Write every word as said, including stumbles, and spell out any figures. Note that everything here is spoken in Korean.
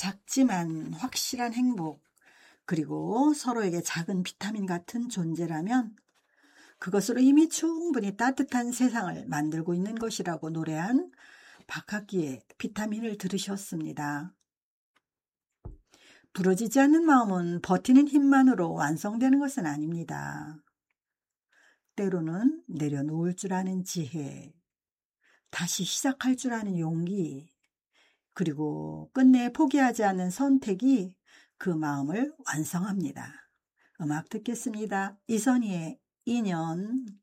작지만 확실한 행복, 그리고 서로에게 작은 비타민 같은 존재라면 그것으로 이미 충분히 따뜻한 세상을 만들고 있는 것이라고 노래한 박학기의 비타민을 들으셨습니다. 부러지지 않는 마음은 버티는 힘만으로 완성되는 것은 아닙니다. 때로는 내려놓을 줄 아는 지혜, 다시 시작할 줄 아는 용기, 그리고 끝내 포기하지 않는 선택이 그 마음을 완성합니다. 음악 듣겠습니다. 이선희의 인연.